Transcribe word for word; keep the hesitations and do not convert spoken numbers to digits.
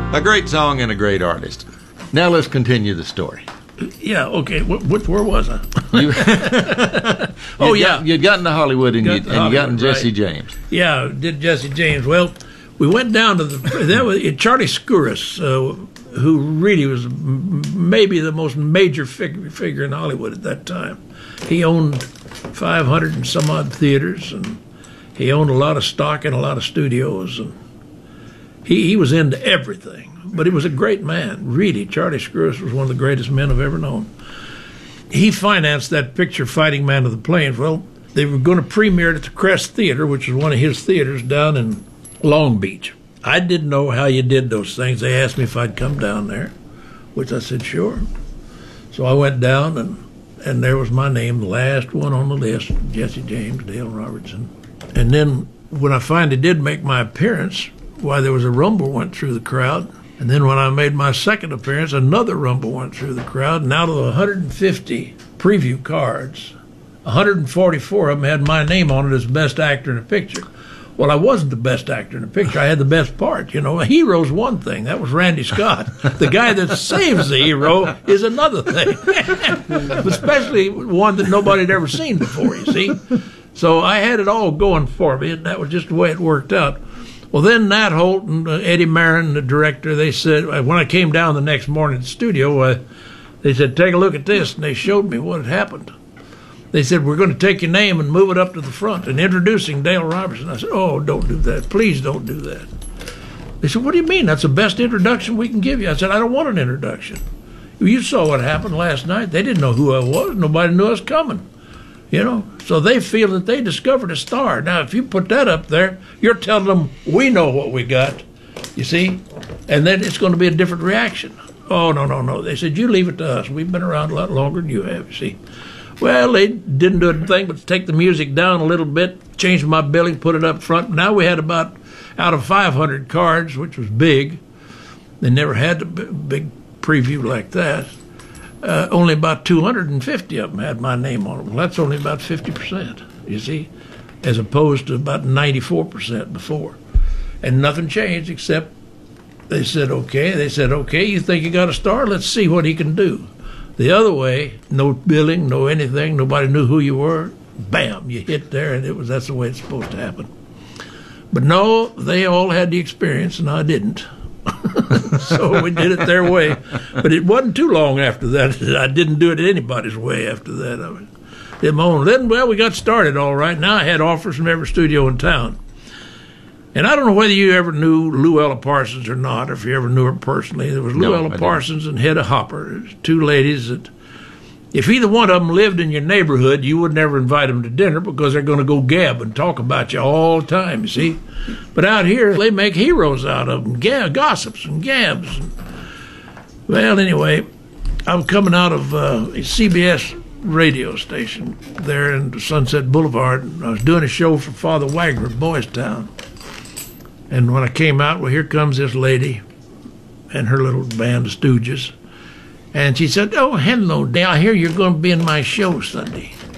A great song and a great artist. Now let's continue the story. Yeah, okay. Wh- which, where was I? You, oh, you'd yeah. Got, you'd gotten to Hollywood and, Got you'd, to and you Hollywood, gotten Jesse right. James. Yeah, did Jesse James. Well, we went down to the, that was Charlie Skouras, uh, who really was m- maybe the most major fig- figure in Hollywood at that time. He owned five hundred and some odd theaters, and he owned a lot of stock in a lot of studios, and he, he was into everything. But he was a great man, really. Charlie Skouras was one of the greatest men I've ever known. He financed that picture, Fighting Man of the Plains. Well, they were going to premiere it at the Crest Theater, which was one of his theaters down in Long Beach. I didn't know how you did those things. They asked me if I'd come down there, which I said, sure. So I went down, and, and there was my name, the last one on the list, Jesse James, Dale Robertson. And then when I finally did make my appearance, why, there was a rumble went through the crowd. And then when I made my second appearance, another rumble went through the crowd. And out of the one hundred fifty preview cards, one hundred forty-four of them had my name on it as best actor in a picture. Well, I wasn't the best actor in the picture. I had the best part. You know, a hero's one thing. That was Randy Scott. The guy that saves the hero is another thing. Especially one that nobody had ever seen before, you see. So I had it all going for me, and that was just the way it worked out. Well, then Nat Holt and uh, Eddie Marin, the director, they said, uh, when I came down the next morning to the studio, uh, they said, take a look at this, and they showed me what had happened. They said, we're going to take your name and move it up to the front, and introducing Dale Robertson. I said, oh, don't do that. Please don't do that. They said, what do you mean? That's the best introduction we can give you. I said, I don't want an introduction. You saw what happened last night. They didn't know who I was. Nobody knew I was coming. You know, so they feel that they discovered a star. Now, if you put that up there, you're telling them, we know what we got, you see, and then it's going to be a different reaction. Oh, no, no, no. They said, you leave it to us. We've been around a lot longer than you have, you see. Well, they didn't do a thing but take the music down a little bit, change my billing, put it up front. Now we had about, out of five hundred cards, which was big, they never had a big preview like that. Uh, only about two hundred fifty of them had my name on them. Well, that's only about fifty percent, you see, as opposed to about ninety-four percent before. And nothing changed except they said, okay. They said, okay, you think you got a star? Let's see what he can do. The other way, no billing, no anything, nobody knew who you were. Bam, you hit there, and it was that's the way it's supposed to happen. But no, they all had the experience, and I didn't. So we did it their way. But it wasn't too long after that. I didn't do it anybody's way after that. I did my own. Then, well, we got started all right. Now I had offers from every studio in town. And I don't know whether you ever knew Luella Parsons or not, or if you ever knew her personally. There was No, Luella Parsons and Hedda Hopper, two ladies that, if either one of them lived in your neighborhood, you would never invite them to dinner because they're going to go gab and talk about you all the time, you see. But out here, they make heroes out of them, gab, gossips and gabs. And, well, anyway, I was coming out of uh, a C B S radio station there in Sunset Boulevard, and I was doing a show for Father Wagner at Boys Town. And when I came out, well, here comes this lady and her little band of stooges. And she said, oh, hello, Dale, I hear you're going to be in my show Sunday.